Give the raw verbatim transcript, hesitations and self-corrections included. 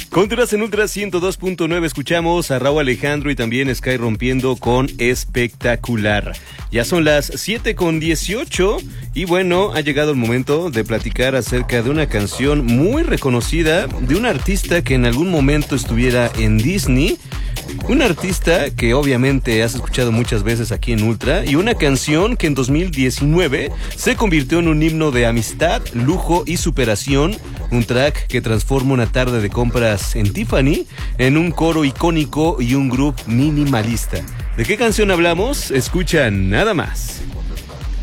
Continuas en Ultra ciento dos punto nueve, escuchamos a Rauw Alejandro y también Sky Rompiendo con Espectacular. Ya son las siete con dieciocho y bueno, ha llegado el momento de platicar acerca de una canción muy reconocida de un artista que en algún momento estuviera en Disney. Un artista que obviamente has escuchado muchas veces aquí en Ultra y una canción que en dos mil diecinueve se convirtió en un himno de amistad, lujo y superación. Un track que transforma una tarde de compras en Tiffany en un coro icónico y un groove minimalista. ¿De qué canción hablamos? Escucha nada más.